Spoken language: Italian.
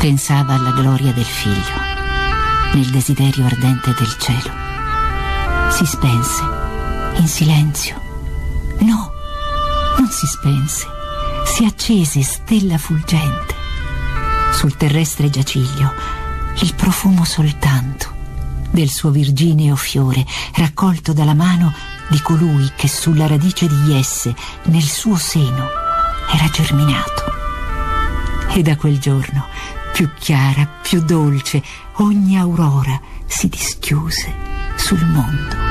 Pensava alla gloria del figlio, nel desiderio ardente del cielo. Si spense, in silenzio. No, non si spense, si accese stella fulgente. Sul terrestre giaciglio, il profumo soltanto del suo virgineo fiore, raccolto dalla mano di colui che sulla radice di Jesse, nel suo seno, era germinato. E da quel giorno, più chiara, più dolce, ogni aurora si dischiuse sul mondo.